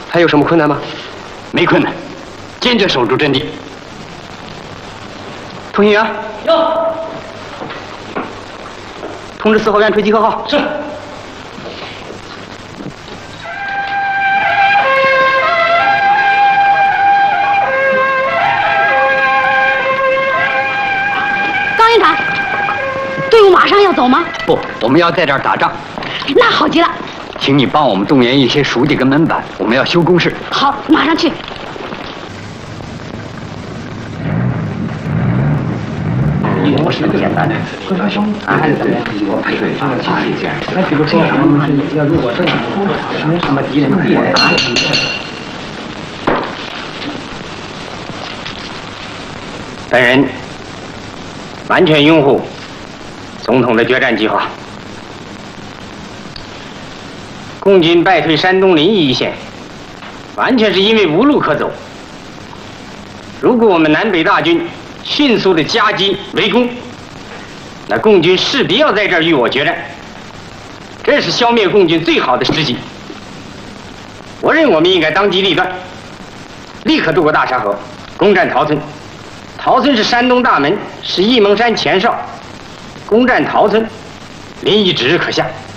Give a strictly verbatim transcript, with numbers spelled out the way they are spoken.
还有什么困难吗？ 没困难，坚决守住阵地。 通信员， 有。 通知四号院吹集合号。 是。 高营长，队伍马上要走吗？ 不，我们要在这儿打仗。 那好极了。 请你帮我们动员一些熟弟跟门板，我们要修工事。 好，马上去。 不是那么简单的，啊，还是怎么样？我配合啊，谢谢。那比如说，要如果这样，什么敌人敌人啊？ 本人完全拥护总统的决战计划。共军败退山东临沂一线，完全是因为无路可走。如果我们南北大军迅速的夹击围攻，那共军势必要在这儿与我决战，这是消灭共军最好的时机。我认为我们应该当机立断，立刻渡过大沙河，攻占陶村。陶村是山东大门，是沂蒙山前哨，攻占陶村，临沂指日可下。